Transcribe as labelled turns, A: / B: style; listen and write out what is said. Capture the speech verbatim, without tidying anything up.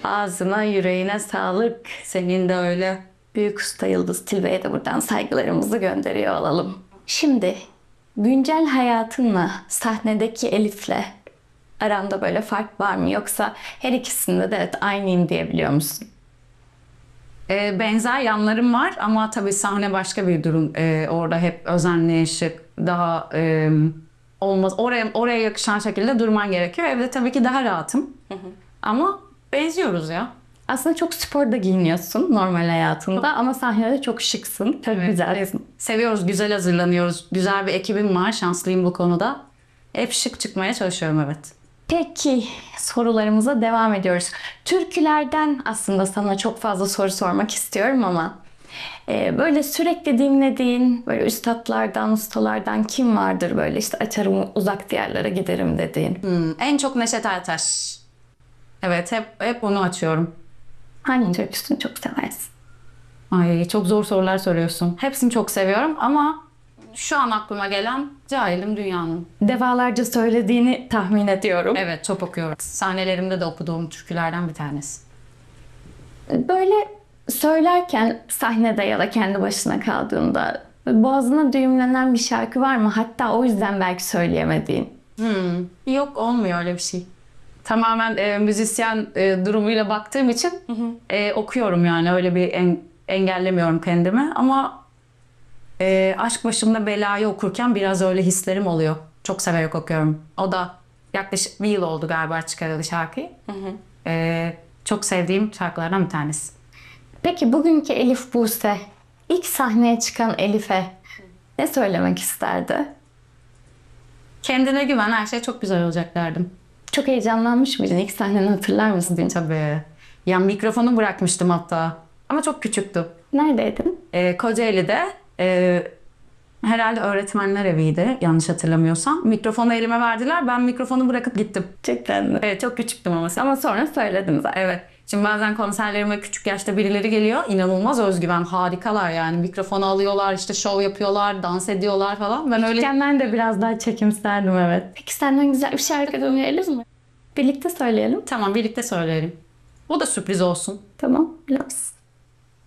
A: Ağzına, yüreğine sağlık. Senin de öyle. Büyük usta Yıldız Tilbe'ye de buradan saygılarımızı gönderiyor olalım. Şimdi güncel hayatınla sahnedeki Elif'le aranda böyle fark var mı? Yoksa her ikisinde de evet aynıyım diyebiliyor musun?
B: E, benzer yanlarım var ama tabii sahne başka bir durum. E, orada hep özenli, şık, daha e, olmaz. Oraya oraya yakışan şekilde durman gerekiyor. Evde tabii ki daha rahatım. Ama benziyoruz ya.
A: Aslında çok sporda giyiniyorsun normal hayatında ama sahnede çok şıksın. Çok güzelsin.
B: Seviyoruz, güzel hazırlanıyoruz. Güzel bir ekibim var, şanslıyım bu konuda. Hep şık çıkmaya çalışıyorum, evet.
A: Peki sorularımıza devam ediyoruz. Türkülerden aslında sana çok fazla soru sormak istiyorum ama e, böyle sürekli dinlediğin böyle üstatlardan, ustalardan kim vardır böyle işte açarım uzak diyarlara giderim dediğin?
B: Hmm, en çok Neşet Ertaş. Evet, hep hep onu açıyorum.
A: Hangi türküsünü çok seversin?
B: Ay, çok zor sorular soruyorsun. Hepsini çok seviyorum ama şu an aklıma gelen Cahilim Dünyanın.
A: Defalarca söylediğini tahmin ediyorum.
B: Evet, çok okuyorum. Sahnelerimde de okuduğum türkülerden bir tanesi.
A: Böyle söylerken sahnede ya da kendi başına kaldığında boğazına düğümlenen bir şarkı var mı? Hatta o yüzden belki söyleyemediğin.
B: Hmm, yok, olmuyor öyle bir şey. Tamamen e, müzisyen e, durumuyla baktığım için e, okuyorum, yani öyle bir en- engellemiyorum kendimi ama e, Aşk Başımda Belayı okurken biraz öyle hislerim oluyor. Çok severek okuyorum. O da yaklaşık bir yıl oldu galiba çıkarılı şarkıyı. E, çok sevdiğim şarkılardan bir tanesi.
A: Peki bugünkü Elif Buse, ilk sahneye çıkan Elif'e ne söylemek isterdi?
B: Kendine güven, her şey çok güzel olacak derdim.
A: Çok heyecanlanmış mıydın? İlk sahneni hatırlar mısın?
B: Tabii. Ya mikrofonu bırakmıştım hatta. Ama çok küçüktüm.
A: Neredeydin?
B: Ee, Kocaeli'de e, herhalde öğretmenler eviydi yanlış hatırlamıyorsam. Mikrofonu elime verdiler. Ben mikrofonu bırakıp gittim.
A: Cidden mi?
B: Evet, çok küçüktüm ama.
A: Ama sonra söyledin zaten.
B: Evet. Şimdi bazen konserlerime küçük yaşta birileri geliyor. İnanılmaz özgüven. Harikalar yani. Mikrofonu alıyorlar, işte şov yapıyorlar, dans ediyorlar falan. Ben öyle...
A: Ben de biraz daha çekimserdim evet. Peki senden güzel bir şarkı dinleyelim mi? Birlikte söyleyelim.
B: Tamam, birlikte söyleyelim. O da sürpriz olsun.
A: Tamam. Los.